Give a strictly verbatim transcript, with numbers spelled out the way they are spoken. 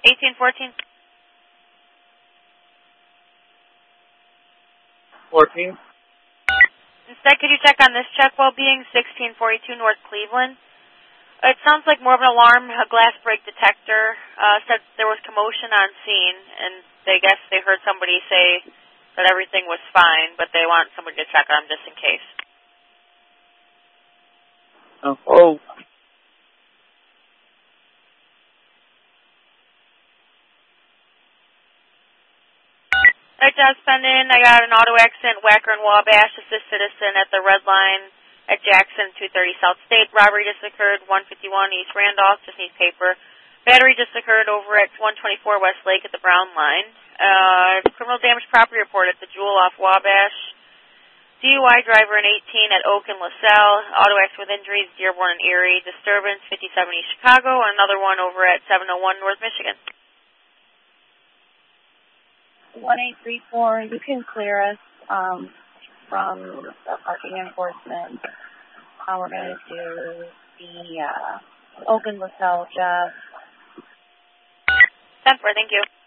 eighteen fourteen. fourteen. Instead, could you check on this check well-being, sixteen forty-two North Cleveland? It sounds like more of an alarm, a glass break detector. Uh, said there was commotion on scene, and they guess they heard somebody say that everything was fine, but they want somebody to check on them just in case. Oh. oh. All right, Job Spendin. I got an auto accident, Wacker and Wabash, assist citizen at the red line at Jackson, two thirty South State. Robbery just occurred, one fifty-one East Randolph, just needs paper. Battery just occurred over at one twenty-four West Lake at the Brown line. Uh, criminal damage property report at the Jewel off Wabash. D U I driver in eighteen at Oak and LaSalle. Auto accident with injuries, Dearborn and Erie. Disturbance, fifty-seven East Chicago. And another one over at seven oh one North Michigan. one eight three four, you can clear us um, from the parking enforcement. Uh, we're going to do the uh, Oak and LaSalle job. ten four, thank you.